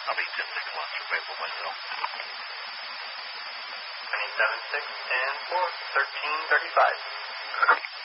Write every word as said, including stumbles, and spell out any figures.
I'll be ten six one, available myself. twenty-seven six ten four, thirteen thirty-five.